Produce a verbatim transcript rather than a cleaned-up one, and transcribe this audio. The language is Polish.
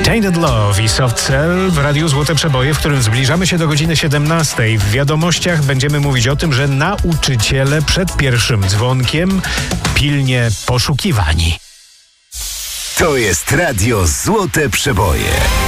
Tainted Love i Soft Cell w Radiu Złote Przeboje, w którym zbliżamy się do godziny siedemnastej. W wiadomościach będziemy mówić o tym, że nauczyciele przed pierwszym dzwonkiem pilnie poszukiwani. To jest Radio Złote Przeboje.